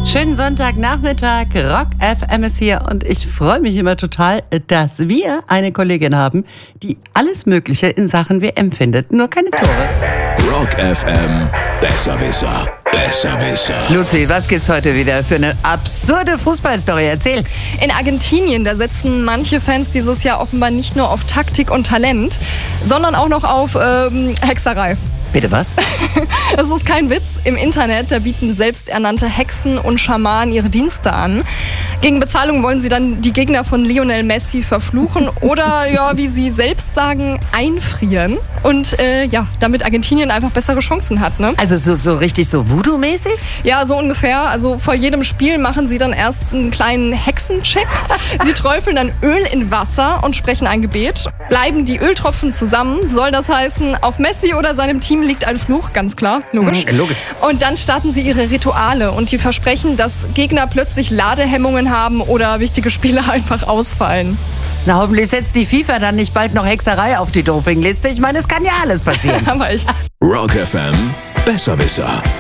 Schönen Sonntagnachmittag, Rock FM ist hier und ich freue mich immer total, dass wir eine Kollegin haben, die alles Mögliche in Sachen WM findet, nur keine Tore. Rock FM, Besserwisser. Besserwisser. Luzi, was gibt's heute wieder für eine absurde Fußballstory? Erzähl. In Argentinien, da setzen manche Fans dieses Jahr offenbar nicht nur auf Taktik und Talent, sondern auch noch auf Hexerei. Bitte was? Das ist kein Witz. Im Internet, da bieten selbsternannte Hexen und Schamanen ihre Dienste an. Gegen Bezahlung wollen sie dann die Gegner von Lionel Messi verfluchen oder, ja, wie sie selbst sagen, einfrieren. Und damit Argentinien einfach bessere Chancen hat, ne? Also so richtig so Voodoo-mäßig? Ja, so ungefähr. Also vor jedem Spiel machen sie dann erst einen kleinen Hexencheck. Sie träufeln dann Öl in Wasser und sprechen ein Gebet. Bleiben die Öltropfen zusammen, soll das heißen, auf Messi oder seinem Team liegt ein Fluch, ganz klar, logisch. Logisch. Und dann starten sie ihre Rituale und die versprechen, dass Gegner plötzlich Ladehemmungen haben oder wichtige Spiele einfach ausfallen. Na, hoffentlich setzt die FIFA dann nicht bald noch Hexerei auf die Dopingliste. Ich meine, es kann ja alles passieren. Aber echt. Rock FM, Besserwisser.